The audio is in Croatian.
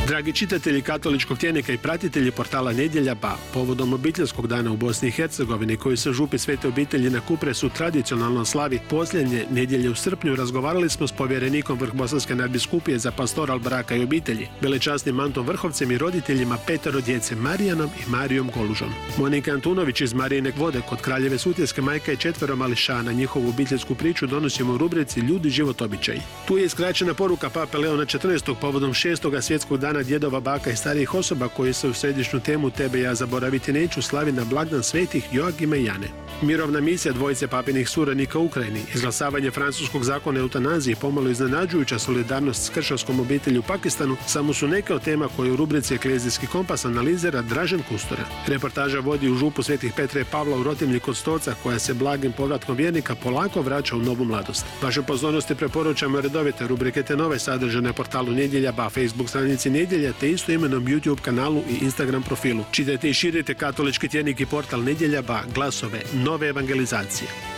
Dragi čitatelji katoličkog tjednika i pratitelji portala Nedjelja Ba, povodom obiteljskog dana u Bosni i Hercegovini koji se župi Svete obitelji na Kupresu tradicionalno slavi posljednje nedjelje u srpnju, razgovarali smo s povjerenikom Vrhbosanske nadbiskupije za pastoral braka i obitelji, velečasnim Antom Vrhovcem i roditeljima 5 djece Marijanom i Marijom Golužom. Monika Antunović iz Marijine Vode kod Kraljeve Sutjeske majka i 4 mališana. Njihovu obiteljsku priču donosimo u rubrici Ljudi, život, običaji. Tu je skraćena poruka Pape Leona XIV povodom 6. svjetskog dana djedova, baka i starijih osoba koji se u središnju temu Tebe ja zaboraviti neću slavi na blagdan svetih Joakima i Jane. Mirovna misija dvojice papinih suradnika u Ukrajini, izglasavanje francuskog zakona o eutanaziji, pomalo iznenađujuća solidarnost s kršćanskom obitelji u Pakistanu samo su neke od tema koje u rubrici Eklezijski kompas analizira Dražen Kustura. Reportaža vodi u župu Svetih Petra i Pavla u Rotimlji kod Stoca, koja se blagim povratkom vjernika polako vraća u novu mladost. Vašoj pozornosti preporučamo redovite rubrike te nove sadržaje na portalu Nedjelja Ba, Facebook stranici Nedjelja te isto imenom YouTube kanalu i Instagram profilu. Čitajte i širite katolički tjednik i portal Nedjelja Ba, glasove nove evangelizacije.